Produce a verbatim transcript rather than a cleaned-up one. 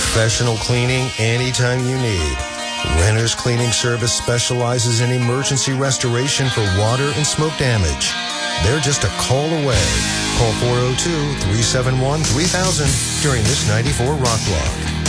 Professional cleaning anytime you need. Renner's Cleaning Service specializes in emergency restoration for water and smoke damage. They're just a call away. Call four oh two, three seven one, three thousand during this ninety-four Rock Block.